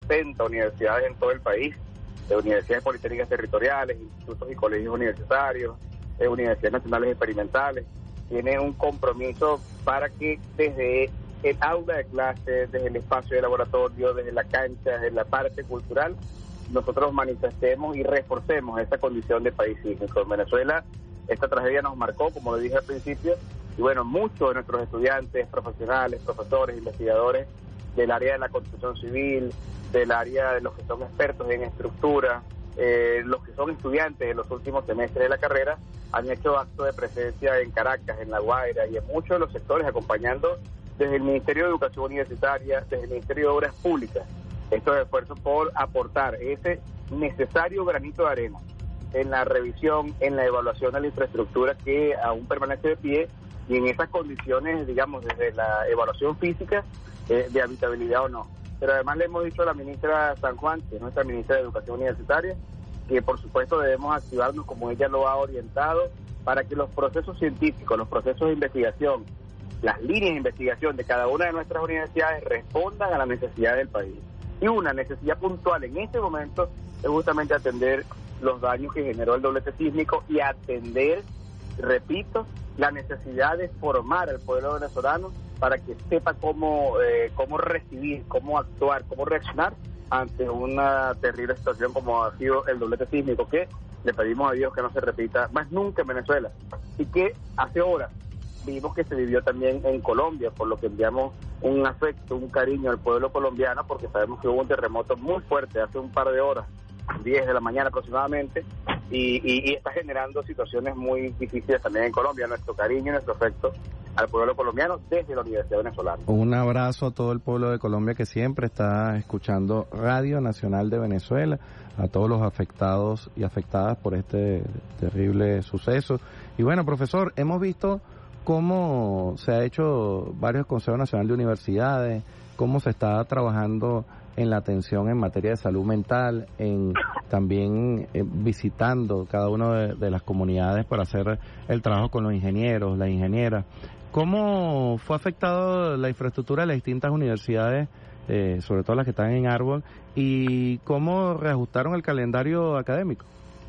60 universidades en todo el país, universidades politécnicas territoriales, institutos y colegios universitarios, universidades nacionales experimentales. Tiene un compromiso para que desde el aula de clase, desde el espacio de laboratorio, desde la cancha, desde la parte cultural, nosotros manifestemos y reforcemos esa condición de país sísmico. En Venezuela, esta tragedia nos marcó, como lo dije al principio, y bueno, muchos de nuestros estudiantes, profesionales, profesores, investigadores del área de la construcción civil, del área de los que son expertos en estructura, los que son estudiantes en los últimos semestres de la carrera, han hecho actos de presencia en Caracas, en La Guaira y en muchos de los sectores, acompañando desde el Ministerio de Educación Universitaria, desde el Ministerio de Obras Públicas, estos esfuerzos por aportar ese necesario granito de arena en la revisión, en la evaluación de la infraestructura que aún permanece de pie y en esas condiciones, digamos, desde la evaluación física de habitabilidad o no. Pero además le hemos dicho a la ministra San Juan, que es nuestra ministra de Educación Universitaria, que por supuesto debemos activarnos como ella lo ha orientado para que los procesos científicos, los procesos de investigación, las líneas de investigación de cada una de nuestras universidades respondan a la necesidad del país. Y una necesidad puntual en este momento es justamente atender los daños que generó el doblete sísmico y atender, repito, la necesidad de formar al pueblo venezolano para que sepa cómo recibir, cómo actuar, cómo reaccionar ante una terrible situación como ha sido el doblete sísmico, que le pedimos a Dios que no se repita más nunca en Venezuela, y que hace horas vimos que se vivió también en Colombia, por lo que enviamos un afecto, un cariño al pueblo colombiano, porque sabemos que hubo un terremoto muy fuerte hace un par de horas, 10 de la mañana aproximadamente, y está generando situaciones muy difíciles también en Colombia. Nuestro cariño y nuestro afecto al pueblo colombiano desde la Universidad Venezolana. Un abrazo a todo el pueblo de Colombia que siempre está escuchando Radio Nacional de Venezuela, a todos los afectados y afectadas por este terrible suceso. Y bueno, profesor, hemos visto cómo se ha hecho varios consejos nacionales de universidades, cómo se está trabajando en la atención en materia de salud mental, en también visitando cada una de las comunidades para hacer el trabajo con los ingenieros, las ingenieras. ¿Cómo fue afectado la infraestructura de las distintas universidades, sobre todo las que están en árbol, y cómo reajustaron el calendario académico?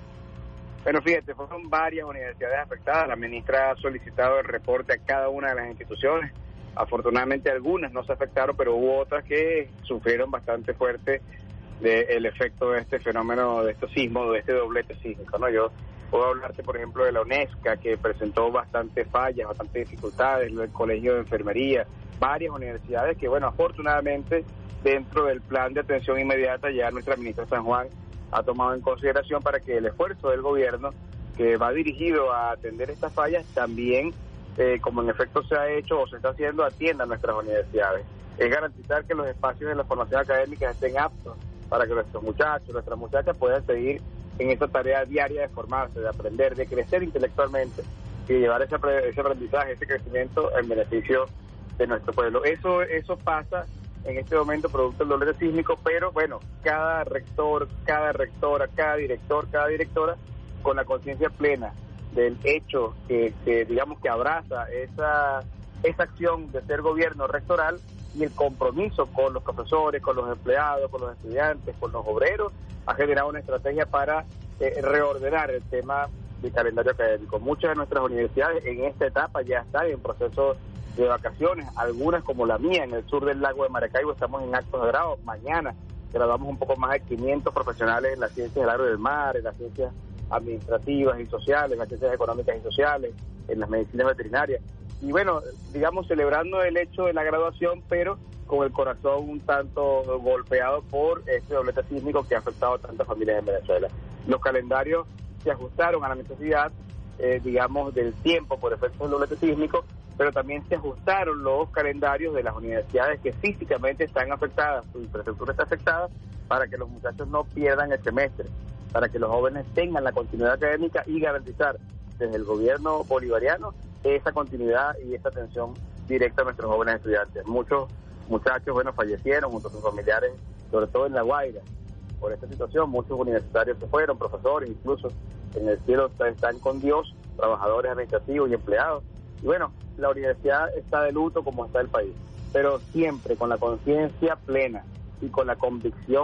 Bueno, fíjate, fueron varias universidades afectadas. La ministra ha solicitado el reporte a cada una de las instituciones. Afortunadamente algunas no se afectaron, pero hubo otras que sufrieron bastante fuerte del efecto de este fenómeno, de estos sismos, de este doblete sísmico, ¿no? Yo puedo hablarte, por ejemplo, de la UNESCO, que presentó bastantes fallas, bastantes dificultades, el Colegio de Enfermería, varias universidades que, bueno, afortunadamente, dentro del plan de atención inmediata, ya nuestra ministra San Juan ha tomado en consideración para que el esfuerzo del gobierno, que va dirigido a atender estas fallas, también, como en efecto se ha hecho o se está haciendo, atienda a nuestras universidades. Es garantizar que los espacios de la formación académica estén aptos para que nuestros muchachos, nuestras muchachas puedan seguir en esa tarea diaria de formarse, de aprender, de crecer intelectualmente y llevar ese aprendizaje, ese crecimiento en beneficio de nuestro pueblo. Eso pasa en este momento producto del doblete sísmico, pero bueno, cada rector, cada rectora, cada director, cada directora, con la conciencia plena del hecho que digamos que abraza esa acción de ser gobierno rectoral y el compromiso con los profesores, con los empleados, con los estudiantes, con los obreros, ha generado una estrategia para reordenar el tema del calendario académico. Muchas de nuestras universidades en esta etapa ya están en proceso de vacaciones, algunas como la mía en el sur del lago de Maracaibo estamos en actos de grado. Mañana graduamos un poco más de 500 profesionales en las ciencias del agro y del mar, en las ciencias administrativas y sociales, en las ciencias económicas y sociales, en las medicinas veterinarias. Y bueno, digamos, celebrando el hecho de la graduación, pero con el corazón un tanto golpeado por este doblete sísmico que ha afectado a tantas familias en Venezuela. Los calendarios se ajustaron a la necesidad, digamos, del tiempo por efecto del doblete sísmico, pero también se ajustaron los calendarios de las universidades que físicamente están afectadas, su infraestructura está afectada, para que los muchachos no pierdan el semestre, para que los jóvenes tengan la continuidad académica y garantizar desde el gobierno bolivariano esa continuidad y esa atención directa a nuestros jóvenes estudiantes. Muchos muchachos, bueno, fallecieron junto a sus familiares, sobre todo en La Guaira, por esta situación. Muchos universitarios se fueron, profesores, incluso en el cielo están con Dios, trabajadores administrativos y empleados. Y bueno, la universidad está de luto como está el país, pero siempre con la conciencia plena y con la convicción